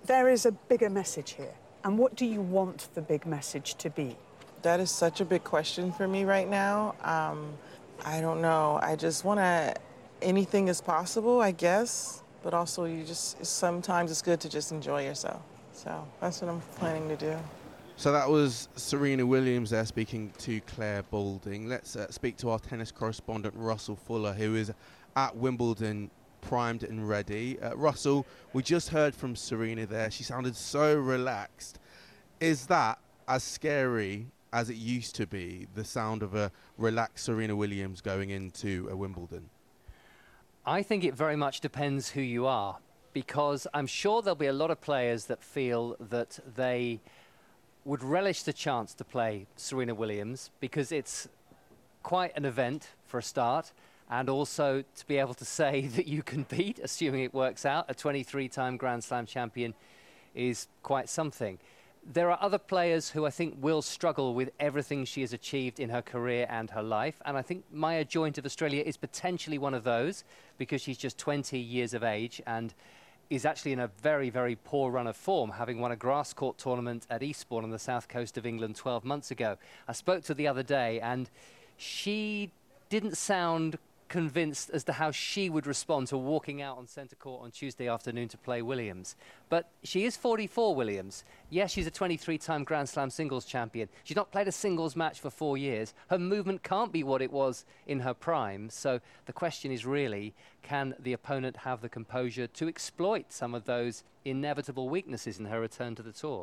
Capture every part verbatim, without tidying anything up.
There is a bigger message here. And what do you want the big message to be? That is such a big question for me right now. Um, I don't know. I just want to, anything is possible, I guess. But also you just, sometimes it's good to just enjoy yourself. So that's what I'm planning to do. So that was Serena Williams there speaking to Claire Balding. Let's uh, speak to our tennis correspondent, Russell Fuller, who is at Wimbledon, primed and ready. Uh, Russell, we just heard from Serena there. She sounded so relaxed. Is that as scary as it used to be, the sound of a relaxed Serena Williams going into a Wimbledon? I think it very much depends who you are, because I'm sure there'll be a lot of players that feel that they would relish the chance to play Serena Williams because it's quite an event for a start, and also to be able to say that you can beat, assuming it works out, a twenty-three time Grand Slam champion is quite something. There are other players who I think will struggle with everything she has achieved in her career and her life, and I think Maya Joint of Australia is potentially one of those because she's just twenty years of age and is actually in a very, very poor run of form, having won a grass court tournament at Eastbourne on the south coast of England twelve months ago. I spoke to her the other day, and she didn't sound convinced as to how she would respond to walking out on centre court on Tuesday afternoon to play Williams. But she is forty-four, Williams. Yes, she's a twenty-three time Grand Slam singles champion. She's not played a singles match for four years. Her movement can't be what it was in her prime. So the question is really, can the opponent have the composure to exploit some of those inevitable weaknesses in her return to the tour?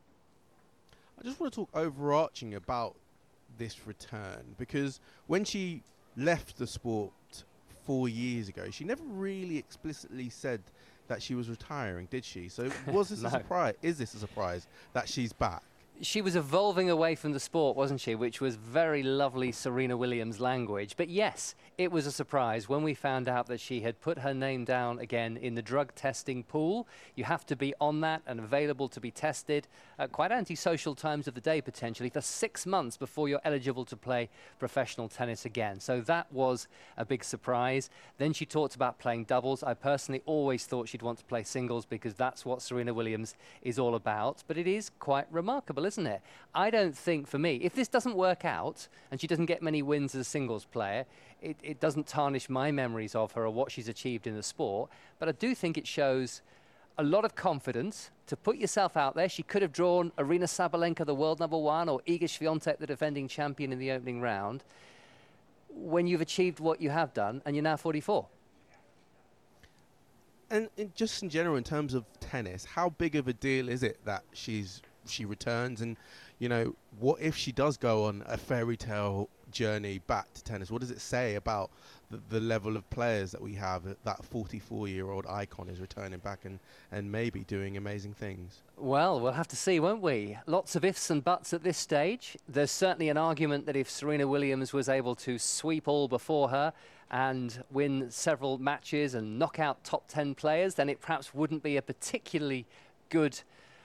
I just want to talk overarching about this return, because when she left the sport four years ago, she never really explicitly said that she was retiring, did she? So was this No. a surprise? Is this a surprise that she's back? She was evolving away from the sport, wasn't she? Which was very lovely Serena Williams language. But yes, it was a surprise when we found out that she had put her name down again in the drug testing pool. You have to be on that and available to be tested at quite antisocial times of the day, potentially, for six months before you're eligible to play professional tennis again. So that was a big surprise. Then she talked about playing doubles. I personally always thought she'd want to play singles because that's what Serena Williams is all about. But it is quite remarkable, isn't it? I don't think, for me, if this doesn't work out and she doesn't get many wins as a singles player, it, it doesn't tarnish my memories of her or what she's achieved in the sport. But I do think it shows a lot of confidence to put yourself out there. She could have drawn Aryna Sabalenka, the world number one, or Iga Swiatek, the defending champion, in the opening round, when you've achieved what you have done and you're now forty-four. And in, just in general, in terms of tennis, how big of a deal is it that she's she returns? And, you know, what if she does go on a fairy tale journey back to tennis? What does it say about the, the level of players that we have? That forty-four-year-old icon is returning back and, and maybe doing amazing things. Well, we'll have to see, won't we? Lots of ifs and buts at this stage. There's certainly an argument that if Serena Williams was able to sweep all before her and win several matches and knock out top ten players, then it perhaps wouldn't be a particularly good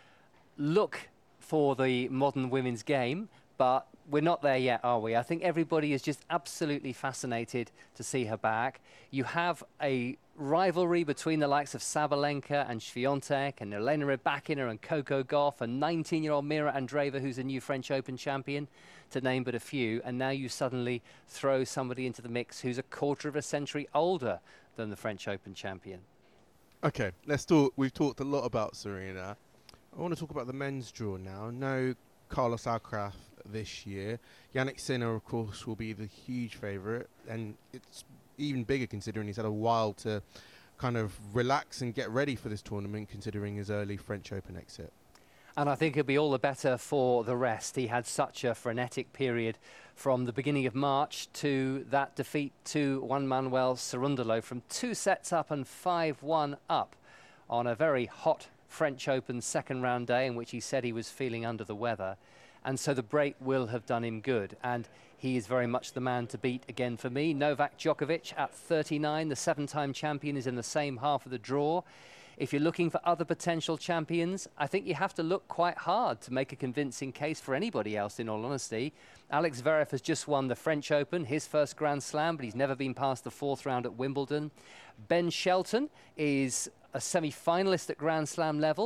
look for the modern women's game. But we're not there yet, are we? I think everybody is just absolutely fascinated to see her back. You have a rivalry between the likes of Sabalenka and Swiatek and Elena Rybakina and Coco Gauff and nineteen-year-old Mira Andreeva, who's a new French Open champion, to name but a few. And now you suddenly throw somebody into the mix who's a quarter of a century older than the French Open champion. Okay, let's talk. We've talked a lot about Serena. I want to talk about the men's draw now. No Carlos Alcaraz this year. Yannick Sinner, of course, will be the huge favourite, and it's even bigger considering he's had a while to kind of relax and get ready for this tournament, considering his early French Open exit. And I think it'll be all the better for the rest. He had such a frenetic period from the beginning of March to that defeat to Juan Manuel Cerundolo from two sets up and five one up on a very hot French Open second round day in which he said he was feeling under the weather. And so the break will have done him good. And he is very much the man to beat again for me. Novak Djokovic at thirty-nine, the seven-time champion, is in the same half of the draw. If you're looking for other potential champions, I think you have to look quite hard to make a convincing case for anybody else, in all honesty. Alex Zverev has just won the French Open, his first Grand Slam, but he's never been past the fourth round at Wimbledon. Ben Shelton is a semi-finalist at Grand Slam level.